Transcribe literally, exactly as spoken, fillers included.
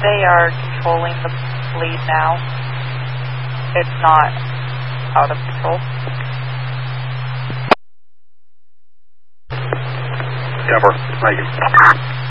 They are controlling the bleed now. It's not out of control. Cover. Thank you.